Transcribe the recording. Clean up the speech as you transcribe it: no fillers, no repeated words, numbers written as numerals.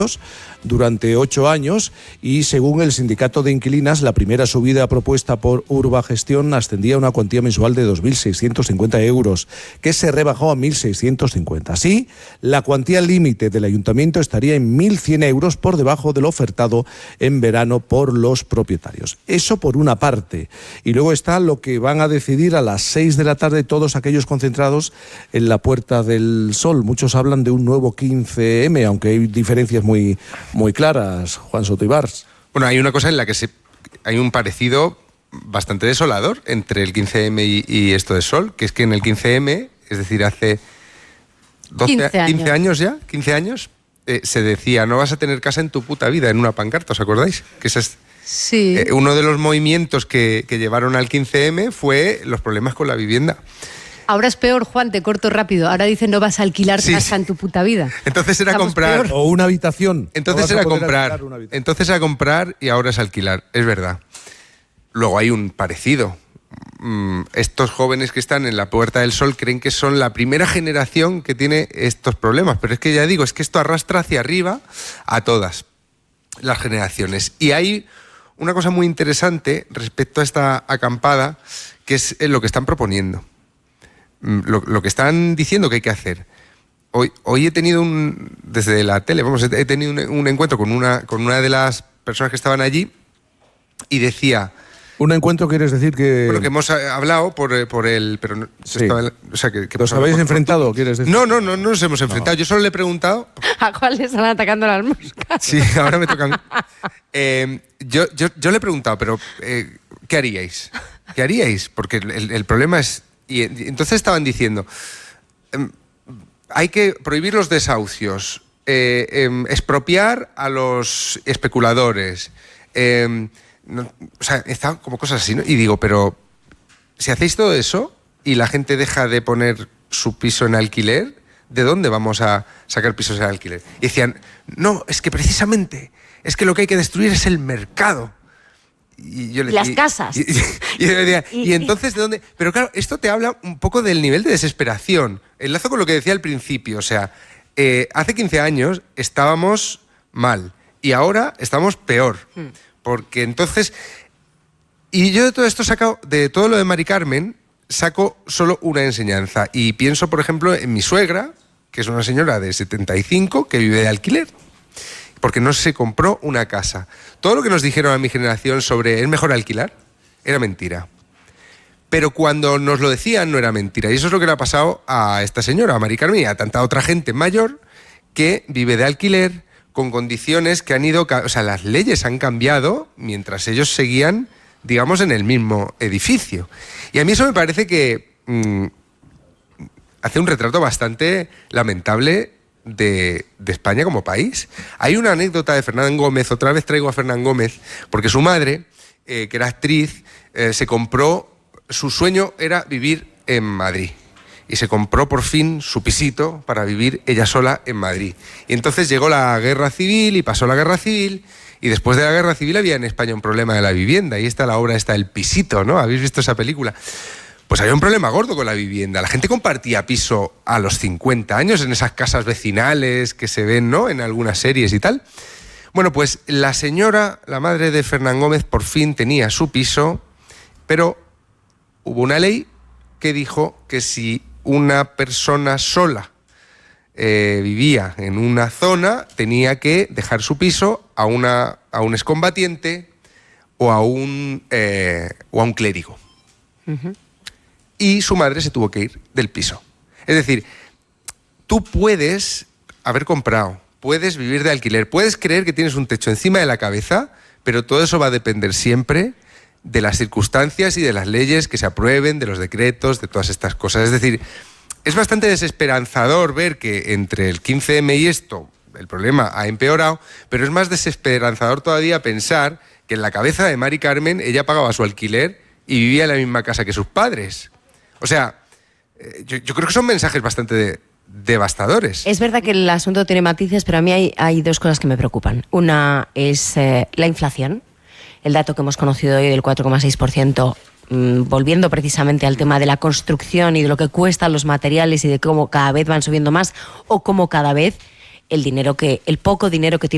durante 8 años y según el sindicato de inquilinas la primera subida propuesta por Urbagestión ascendía a una cuantía mensual de 2.650 euros que se rebajó a 1.650. Así, la cuantía límite del ayuntamiento estaría en 1.100 euros por debajo de lo ofertado en verano por los propietarios. Eso por una parte. Y luego está lo que van a decidir a las 6 de la tarde todos aquellos concentrados en la Puerta del Sol. Muchos hablan de un nuevo 15M, aunque hay diferencias muy claras, Juan Soto Ibars. Bueno, hay una cosa en la que hay un parecido bastante desolador entre el 15M y esto de Sol, que es que en el 15M, es decir, hace 15 años ya, 15 años, se decía, no vas a tener casa en tu puta vida, en una pancarta, ¿os acordáis? Que ese es, sí. Uno de los movimientos que llevaron al 15M fue los problemas con la vivienda. Ahora es peor, Juan, te corto rápido. Ahora dicen no vas a alquilar casa en tu puta vida. Entonces era comprar. O una habitación. Entonces era comprar. Entonces era comprar y ahora es alquilar. Es verdad. Luego hay un parecido. Estos jóvenes que están en la Puerta del Sol creen que son la primera generación que tiene estos problemas. Pero es que ya digo, es que esto arrastra hacia arriba a todas las generaciones. Y hay una cosa muy interesante respecto a esta acampada, que es lo que están proponiendo. Lo que están diciendo que hay que hacer. Hoy he tenido desde la tele, he tenido un encuentro con una de las personas que estaban allí y decía... ¿Un encuentro quieres decir que...? Bueno, que hemos hablado por el... Pero no, sí. O sea, que ¿os habéis enfrentado, quieres decir? No nos hemos enfrentado. Yo solo le he preguntado... ¿A cuál le están atacando las moscas? Sí, ahora me toca a mí. Yo le he preguntado, pero ¿qué haríais? ¿Qué haríais? Porque el problema es... Y entonces estaban diciendo, hay que prohibir los desahucios, expropiar a los especuladores, o sea, estaban como cosas así, ¿no? Y digo, pero si hacéis todo eso y la gente deja de poner su piso en alquiler, ¿de dónde vamos a sacar pisos en alquiler? Y decían, no, es que precisamente, es que lo que hay que destruir es el mercado. Y las casas. Y entonces, ¿de dónde? Pero claro, esto te habla un poco del nivel de desesperación. Enlazo con lo que decía al principio. O sea, hace 15 años estábamos mal y ahora estamos peor. Porque entonces... Y yo de todo esto de todo lo de Mari Carmen, saco solo una enseñanza. Y pienso, por ejemplo, en mi suegra, que es una señora de 75 que vive de alquiler. Porque no se compró una casa. Todo lo que nos dijeron a mi generación sobre es mejor alquilar, era mentira. Pero cuando nos lo decían no era mentira. Y eso es lo que le ha pasado a esta señora, a Mari Carmen, y a tanta otra gente mayor que vive de alquiler con condiciones que han ido... O sea, las leyes han cambiado mientras ellos seguían, digamos, en el mismo edificio. Y a mí eso me parece que hace un retrato bastante lamentable de España como país. Hay una anécdota de Fernán Gómez, otra vez traigo a Fernán Gómez, porque su madre, que era actriz, se compró, su sueño era vivir en Madrid. Y se compró por fin su pisito para vivir ella sola en Madrid. Y entonces llegó la guerra civil y pasó la guerra civil, y después de la guerra civil había en España un problema de la vivienda, y la obra está El Pisito, ¿no? ¿Habéis visto esa película? Pues había un problema gordo con la vivienda. La gente compartía piso a los 50 años en esas casas vecinales que se ven, ¿no?, en algunas series y tal. Bueno, pues la señora, la madre de Fernán Gómez, por fin tenía su piso, pero hubo una ley que dijo que si una persona sola vivía en una zona, tenía que dejar su piso a un excombatiente o a un clérigo. Uh-huh. Y su madre se tuvo que ir del piso. Es decir, tú puedes haber comprado, puedes vivir de alquiler, puedes creer que tienes un techo encima de la cabeza, pero todo eso va a depender siempre de las circunstancias y de las leyes que se aprueben, de los decretos, de todas estas cosas. Es decir, es bastante desesperanzador ver que entre el 15M y esto el problema ha empeorado, pero es más desesperanzador todavía pensar que en la cabeza de Mari Carmen ella pagaba su alquiler y vivía en la misma casa que sus padres. O sea, yo creo que son mensajes bastante devastadores. Es verdad que el asunto tiene matices, pero a mí hay dos cosas que me preocupan. Una es la inflación, el dato que hemos conocido hoy del 4,6%, volviendo precisamente al tema de la construcción y de lo que cuestan los materiales y de cómo cada vez van subiendo más o cómo cada vez el poco dinero que tiene